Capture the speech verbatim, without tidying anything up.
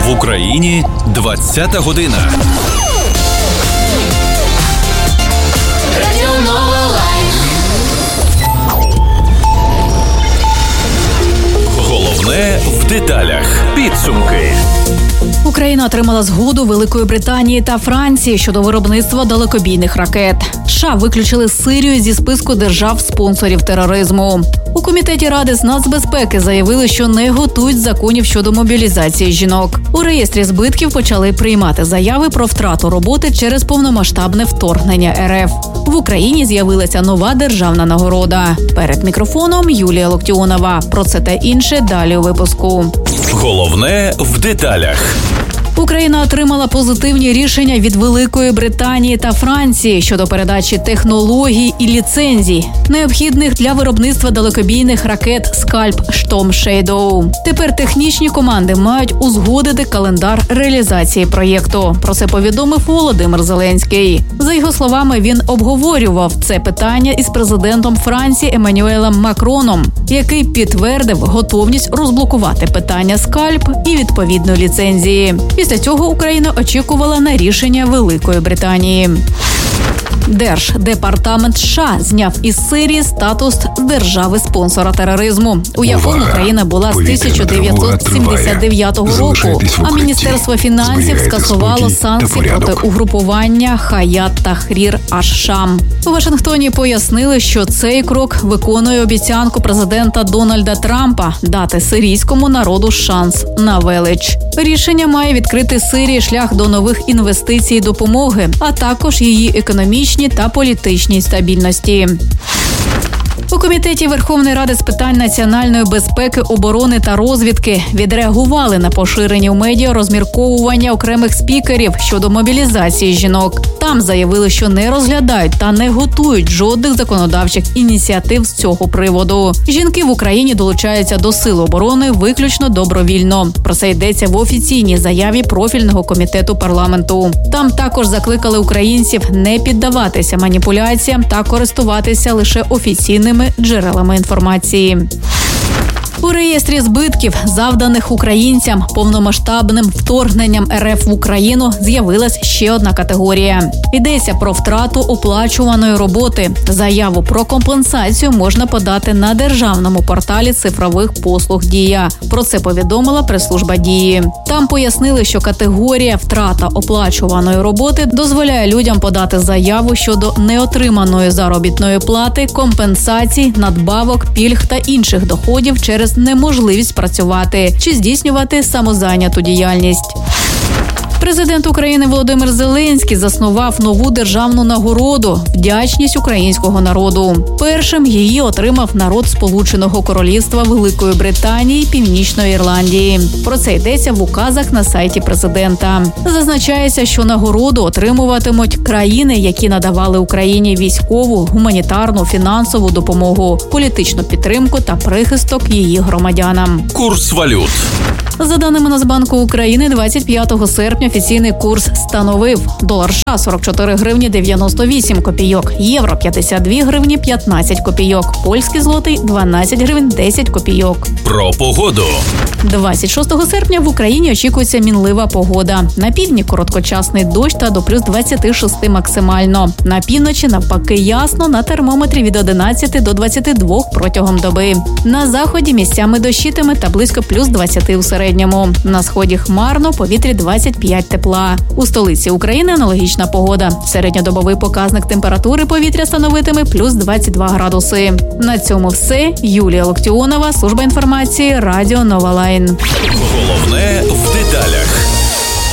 В Україні двадцята година. Головне в деталях. Підсумки. Україна отримала згоду Великої Британії та Франції щодо виробництва далекобійних ракет. США виключили Сирію зі списку держав-спонсорів тероризму. У Комітеті Ради з нацбезпеки заявили, що не готують законів щодо мобілізації жінок. У реєстрі збитків почали приймати заяви про втрату роботи через повномасштабне вторгнення РФ. В Україні з'явилася нова державна нагорода. Перед мікрофоном Юлія Локтіонова. Про це та інше далі у випуску. Головне в деталях. Україна отримала позитивні рішення від Великої Британії та Франції щодо передачі технологій і ліцензій, необхідних для виробництва далекобійних ракет «Скальп», «Штом», «Шейдоу». Тепер технічні команди мають узгодити календар реалізації проєкту. Про це повідомив Володимир Зеленський. За його словами, він обговорював це питання із президентом Франції Еммануелем Макроном, який підтвердив готовність розблокувати питання «Скальп» і відповідної ліцензії. Після цього Україна очікувала на рішення Великої Британії. Держдепартамент США зняв із Сирії статус держави-спонсора тероризму, у якому Україна була з тисяча дев'ятсот сімдесят дев'ятого року, а Міністерство фінансів скасувало санкції проти угрупування Хаят Тахрір аш-Шам. У Вашингтоні пояснили, що цей крок виконує обіцянку президента Дональда Трампа дати сирійському народу шанс на велич. Рішення має відкрити Сирії шлях до нових інвестицій і допомоги, а також її економічні та політичній стабільності. У Комітеті Верховної Ради з питань національної безпеки, оборони та розвідки відреагували на поширені у медіа розмірковування окремих спікерів щодо мобілізації жінок. Там заявили, що не розглядають та не готують жодних законодавчих ініціатив з цього приводу. Жінки в Україні долучаються до сил оборони виключно добровільно. Про це йдеться в офіційній заяві профільного комітету парламенту. Там також закликали українців не піддаватися маніпуляціям та користуватися лише офіційними джерелами інформації. У реєстрі збитків, завданих українцям повномасштабним вторгненням РФ в Україну, з'явилась ще одна категорія. Йдеться про втрату оплачуваної роботи. Заяву про компенсацію можна подати на державному порталі цифрових послуг «Дія». Про це повідомила прес-служба «Дії». Там пояснили, що категорія «втрата оплачуваної роботи» дозволяє людям подати заяву щодо неотриманої заробітної плати, компенсацій, надбавок, пільг та інших доходів через неможливість працювати чи здійснювати самозайняту діяльність. Президент України Володимир Зеленський заснував нову державну нагороду «Вдячність українського народу». Першим її отримав народ Сполученого Королівства Великої Британії і Північної Ірландії. Про це йдеться в указах на сайті президента. Зазначається, що нагороду отримуватимуть країни, які надавали Україні військову, гуманітарну, фінансову допомогу, політичну підтримку та прихисток її громадянам. Курс валют. За даними Нацбанку України, двадцять п'ятого серпня офіційний курс становив: долар США – сорок чотири гривні дев'яносто вісім копійок, євро – п'ятдесят дві гривні п'ятнадцять копійок, польський злотий – дванадцять гривень десять копійок. Про погоду. двадцять шостого серпня в Україні очікується мінлива погода. На півдні короткочасний дощ та до плюс двадцяти шести максимально. На півночі навпаки ясно, на термометрі від одинадцяти до двадцяти двох протягом доби. На заході місцями дощитиме та близько плюс двадцяти у середньому. На сході хмарно, повітрі двадцять п'ять тепла. У столиці України аналогічна погода. Середньодобовий показник температури повітря становитиме плюс двадцять два градуси. На цьому все. Юлія Локтіонова, служба інформації, Радіо Нова Лайн. Головне в деталях.